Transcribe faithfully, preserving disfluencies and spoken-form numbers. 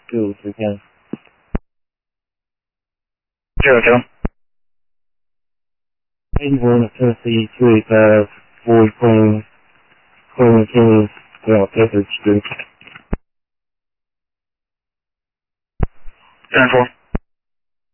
two again. Zero two. eighty-one Tennessee three five four Queen Queen King Mount Pepper Street. Ten four.